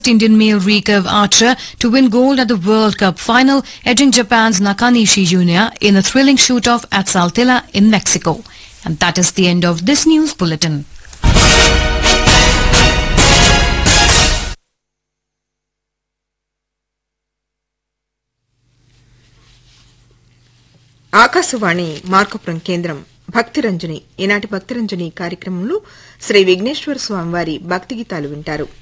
Indian male recurve archer to win gold at the World Cup final, edging Japan's Nakanishi Jr. in a thrilling shoot-off at Saltillo in Mexico. And that is the end of this news bulletin. Akashvani Markapuram కేంద్రం భక్తిరంజని ఈనాటి భక్తిరంజని కార్యక్రమంలో శ్రీ విఘ్నేశ్వర స్వామివారి భక్తి గీతాలు వింటారు.